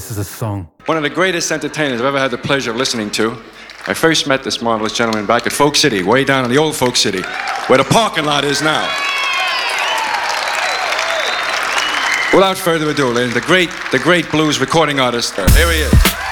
this is a song. One of the greatest entertainers I've ever had the pleasure of listening to. I first met this marvelous gentleman back at Folk City, way down in the old Folk City, where the parking lot is now. Without further ado, ladies, the great blues recording artist, here he is.